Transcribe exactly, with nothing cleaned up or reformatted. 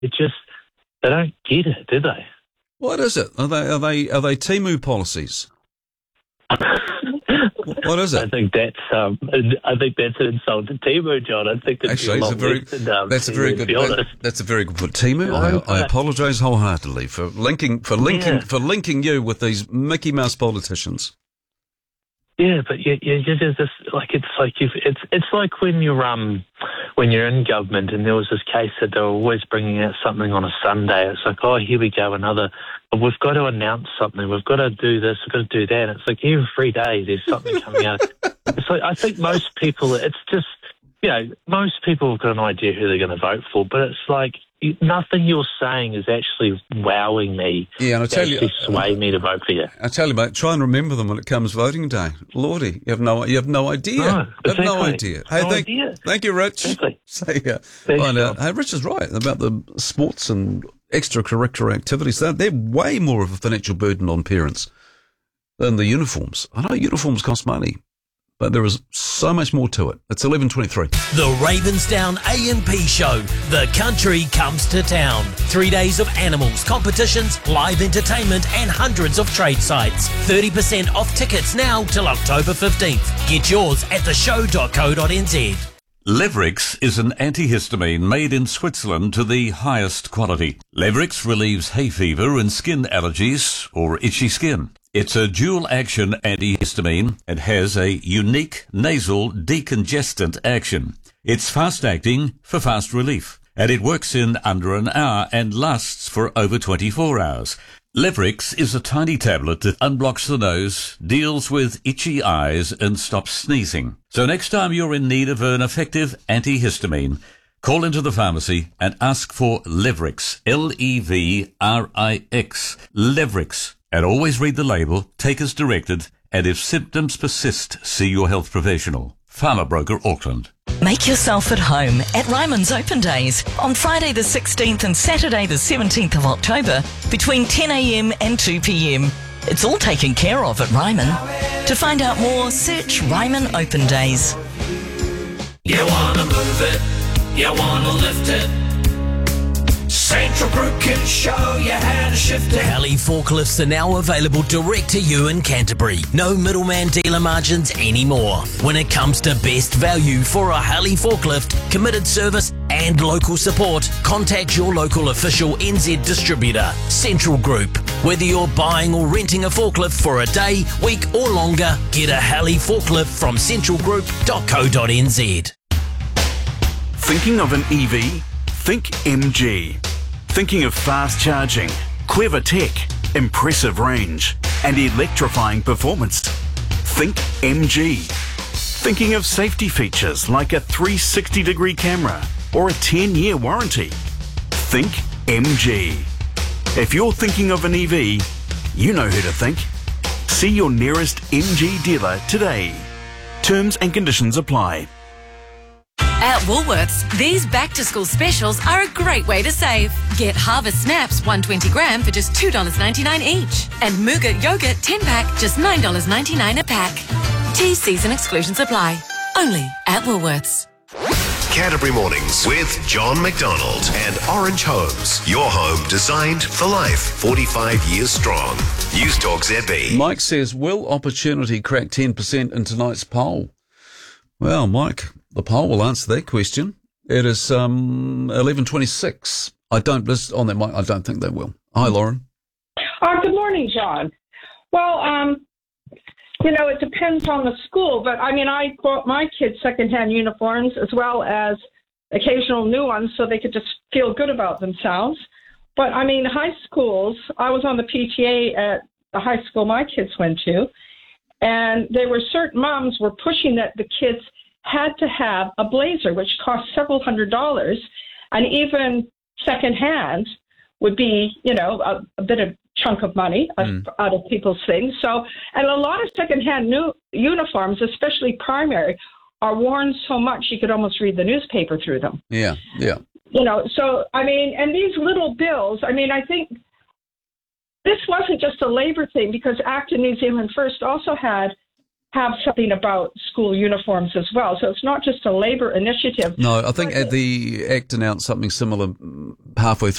It just, they don't get it, do they? What is it? Are they are they are they Temu policies? What is it? I think that's um, I think that's an insult to Temu, John. I think that's Actually, a it's lot a very, less than, um, that's a Temu, very to good. be That, honest. that's a very good for Temu. No, I, I but- apologise wholeheartedly for linking for linking Yeah. for linking you with these Mickey Mouse politicians. Yeah, but you, you, you just like it's like you've, it's it's like when you're um when you're in government and there was this case that they were always bringing out something on a Sunday. It's like, oh, here we go, another. We've got to announce something. We've got to do this. We've got to do that. And it's like every three days there's something coming out. It's like I think most people. It's just you know most people have got an idea who they're going to vote for, but it's like. Nothing you're saying is actually wowing me. Yeah, and I tell to you, actually sway me to vote for you. I tell you, mate, try and remember them when it comes voting day. Lordy, you have no, you have no idea. No, you have no exactly. idea. No Hey, thank, idea. thank you, Rich. Exactly. See ya. Thanks, Find out. John. Hey, Rich is right about the sports and extracurricular activities. They're, they're way more of a financial burden on parents than the uniforms. I know uniforms cost money, but there is so much more to it. It's eleven twenty-three. The Ravensdown A and P Show. The country comes to town. Three days of animals, competitions, live entertainment and hundreds of trade sites. thirty percent off tickets now till October fifteenth. Get yours at the show dot co dot n z. Levrix is an antihistamine made in Switzerland to the highest quality. Levrix relieves hay fever and skin allergies or itchy skin. It's a dual-action antihistamine and has a unique nasal decongestant action. It's fast-acting for fast relief, and it works in under an hour and lasts for over twenty-four hours. Levrix is a tiny tablet that unblocks the nose, deals with itchy eyes, and stops sneezing. So next time you're in need of an effective antihistamine, call into the pharmacy and ask for Levrix, L E V R I X, Levrix. And always read the label, take as directed, and if symptoms persist, see your health professional. Farmer Broker Auckland. Make yourself at home at Ryman's Open Days on Friday the sixteenth and Saturday the seventeenth of October between ten a m and two p m. It's all taken care of at Ryman. To find out more, search Ryman Open Days. You wanna move it, you wanna lift it. Central Group can show you how to shift it. Heli forklifts are now available direct to you in Canterbury. No middleman dealer margins anymore. When it comes to best value for a Heli forklift, committed service and local support, contact your local official N Z distributor, Central Group. Whether you're buying or renting a forklift for a day, week or longer, get a Heli forklift from central group dot co dot n z. Thinking of an E V? Think M G. Thinking of fast charging, clever tech, impressive range, and electrifying performance? Think M G. Thinking of safety features like a three hundred sixty degree camera or a ten year warranty? Think M G. If you're thinking of an E V, you know who to think. See your nearest M G dealer today. Terms and conditions apply. At Woolworths, these back-to-school specials are a great way to save. Get Harvest Snaps one hundred twenty gram for just two dollars ninety-nine each. And Muga Yogurt ten pack, just nine dollars ninety-nine a pack. T Cs and exclusions apply. Only at Woolworths. Canterbury Mornings with John McDonald and Orange Homes. Your home designed for life. forty-five years strong. News Talk Z B. Mike says, will opportunity crack ten percent in tonight's poll? Well, Mike, the poll will answer that question. It is um, eleven twenty-six. I don't, on that, Mike, I don't think they will. Hi, Lauren. Uh, good morning, John. Well, um, you know, it depends on the school, but I mean, I bought my kids secondhand uniforms as well as occasional new ones so they could just feel good about themselves. But I mean, high schools, I was on the P T A at the high school my kids went to, and there were certain moms were pushing that the kids had to have a blazer, which cost several hundred dollars, and even secondhand would be, you know, a, a bit of chunk of money mm. out of people's things. So, and a lot of secondhand new uniforms, especially primary, are worn so much you could almost read the newspaper through them. Yeah, yeah. You know, so, I mean, and these little bills, I mean, I think this wasn't just a labor thing because Acton New Zealand First also had have something about school uniforms as well. So it's not just a Labor initiative. No, I think the Act announced something similar halfway through